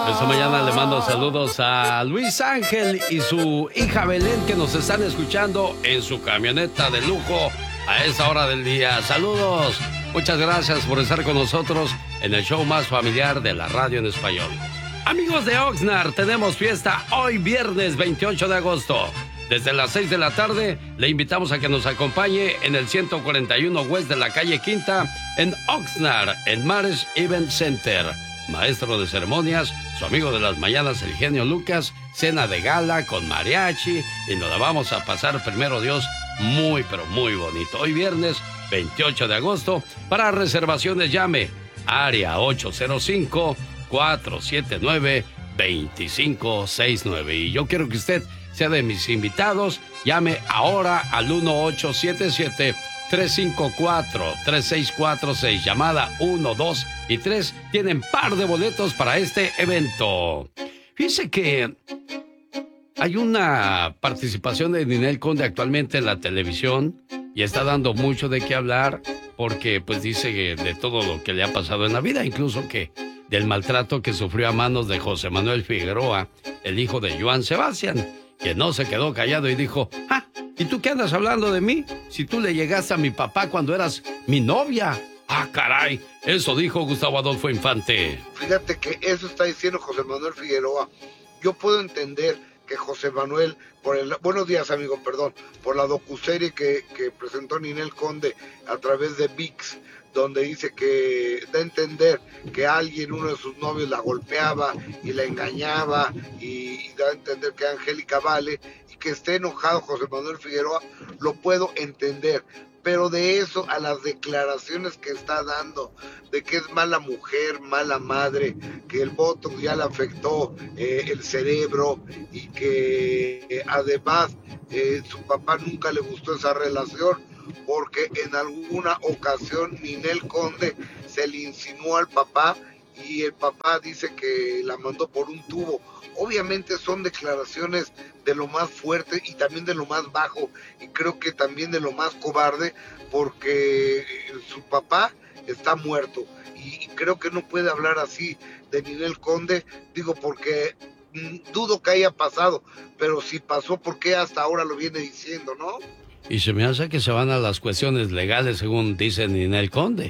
Esta mañana le mando saludos a Luis Ángel y su hija Belén, que nos están escuchando en su camioneta de lujo a esta hora del día. Saludos. Muchas gracias por estar con nosotros en el show más familiar de la radio en español. Amigos de Oxnard, tenemos fiesta hoy viernes 28 de agosto. Desde las 6 de la tarde le invitamos a que nos acompañe en el 141 West de la calle Quinta en Oxnard, en Mares Event Center. Maestro de ceremonias, su amigo de las mañanas, el genio Lucas, cena de gala con mariachi y nos la vamos a pasar, primero Dios, muy pero muy bonito. Hoy viernes 28 de agosto, para reservaciones llame área 805-479-2569. Y yo quiero que usted sea de mis invitados. Llame ahora al 1877-354-3646. Llamada 1, 2 y 3. Tienen par de boletos para este evento. Fíjese que hay una participación de Ninel Conde actualmente en la televisión y está dando mucho de qué hablar porque pues dice de todo lo que le ha pasado en la vida, incluso que del maltrato que sufrió a manos de José Manuel Figueroa, el hijo de Joan Sebastián, que no se quedó callado y dijo, ¿y tú qué andas hablando de mí? Si tú le llegaste a mi papá cuando eras mi novia. ¡Ah, caray! Eso dijo Gustavo Adolfo Infante. Fíjate que eso está diciendo José Manuel Figueroa. Yo puedo entender que José Manuel, buenos días amigo, perdón, por la docuserie que presentó Ninel Conde a través de ViX, donde dice que da a entender que alguien, uno de sus novios, la golpeaba y la engañaba, y da a entender que Angélica Vale, y que esté enojado José Manuel Figueroa, lo puedo entender. Pero de eso a las declaraciones que está dando, de que es mala mujer, mala madre, que el botox ya le afectó el cerebro y que además su papá nunca le gustó esa relación, porque en alguna ocasión Ninel Conde se le insinuó al papá y el papá dice que la mandó por un tubo. Obviamente son declaraciones de lo más fuerte y también de lo más bajo, y creo que también de lo más cobarde, porque su papá está muerto y creo que no puede hablar así de Ninel Conde, digo, porque dudo que haya pasado, pero si pasó, ¿por qué hasta ahora lo viene diciendo, no? Y se me hace que se van a las cuestiones legales, según dice Ninel Conde.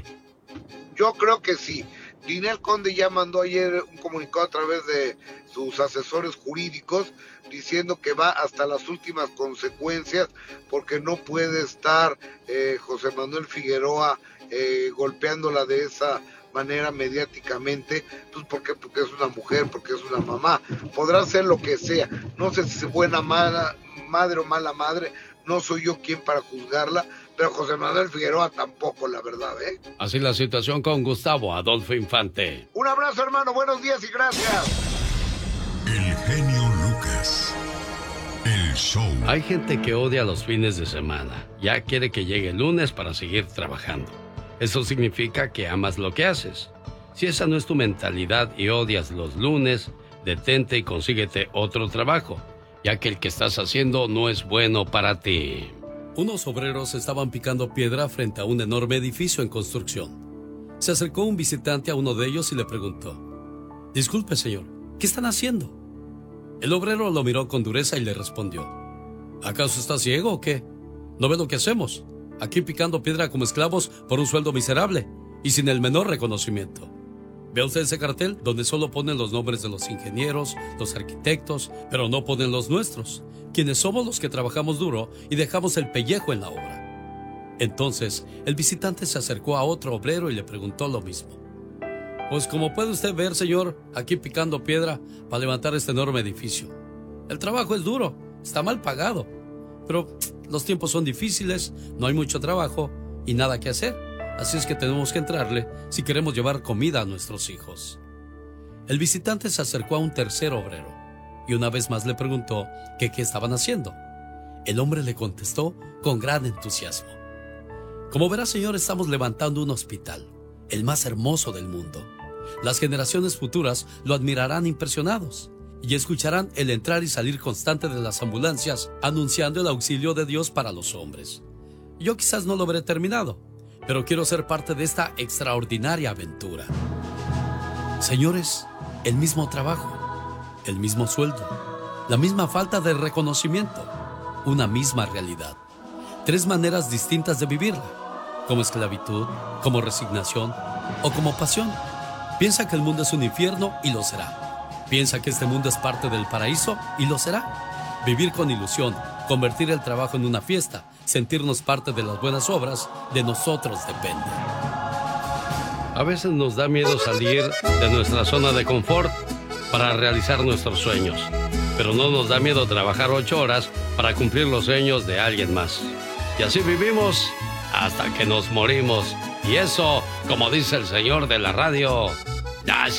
Yo creo que sí. Ninel Conde ya mandó ayer un comunicado a través de sus asesores jurídicos diciendo que va hasta las últimas consecuencias, porque no puede estar José Manuel Figueroa golpeándola de esa manera mediáticamente, pues porque es una mujer, porque es una mamá, podrá ser lo que sea, no sé si es buena madre o mala madre, no soy yo quien para juzgarla, pero José Manuel Figueroa tampoco, la verdad, ¿eh? Así la situación con Gustavo Adolfo Infante. Un abrazo, hermano, buenos días y gracias. El genio Lucas, el show. Hay gente que odia los fines de semana, ya quiere que llegue el lunes para seguir trabajando. Eso significa que amas lo que haces. Si esa no es tu mentalidad y odias los lunes, detente y consíguete otro trabajo, ya que el que estás haciendo no es bueno para ti. Unos obreros estaban picando piedra frente a un enorme edificio en construcción. Se acercó un visitante a uno de ellos y le preguntó: «Disculpe, señor, ¿qué están haciendo?». El obrero lo miró con dureza y le respondió: «¿Acaso está ciego o qué? ¿No ve lo que hacemos? Aquí picando piedra como esclavos por un sueldo miserable y sin el menor reconocimiento. ¿Ve usted ese cartel donde solo ponen los nombres de los ingenieros, los arquitectos, pero no ponen los nuestros, quienes somos los que trabajamos duro y dejamos el pellejo en la obra?». Entonces, el visitante se acercó a otro obrero y le preguntó lo mismo. «Pues como puede usted ver, señor, aquí picando piedra para levantar este enorme edificio. El trabajo es duro, está mal pagado, pero los tiempos son difíciles, no hay mucho trabajo y nada que hacer. Así es que tenemos que entrarle si queremos llevar comida a nuestros hijos». El visitante se acercó a un tercer obrero y una vez más le preguntó que qué estaban haciendo. El hombre le contestó con gran entusiasmo: «Como verá, señor, estamos levantando un hospital, el más hermoso del mundo. Las generaciones futuras lo admirarán impresionados y escucharán el entrar y salir constante de las ambulancias anunciando el auxilio de Dios para los hombres. Yo quizás no lo veré terminado, pero quiero ser parte de esta extraordinaria aventura. Señores, el mismo trabajo, el mismo sueldo, la misma falta de reconocimiento, una misma realidad. 3 maneras distintas de vivirla, como esclavitud, como resignación o como pasión. Piensa que el mundo es un infierno y lo será. Piensa que este mundo es parte del paraíso y lo será. Vivir con ilusión, convertir el trabajo en una fiesta, sentirnos parte de las buenas obras, de nosotros depende. A veces nos da miedo salir de nuestra zona de confort para realizar nuestros sueños, pero no nos da miedo trabajar 8 horas para cumplir los sueños de alguien más. Y así vivimos hasta que nos morimos. Y eso, como dice el señor de la radio,